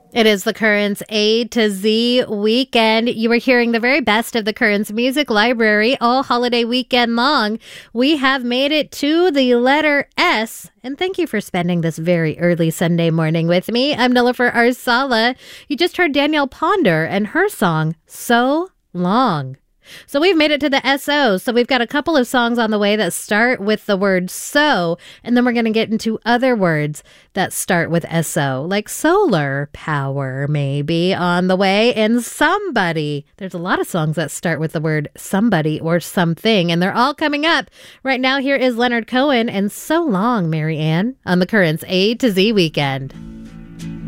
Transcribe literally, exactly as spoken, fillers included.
It is the Currents A to Z weekend. You are hearing the very best of the Currents Music Library all holiday weekend long. We have made it to the letter S, and thank you for spending this very early Sunday morning with me. I'm Nilofer Arsala. You just heard Danielle Ponder and her song, So Long. So we've made it to the S O. So we've got a couple of songs on the way that start with the word so, and then we're going to get into other words that start with S O, like solar power maybe on the way, and somebody. There's a lot of songs that start with the word somebody or something, and they're all coming up. Right now, here is Leonard Cohen and So Long, Mary Ann, on the Currents A to Z weekend.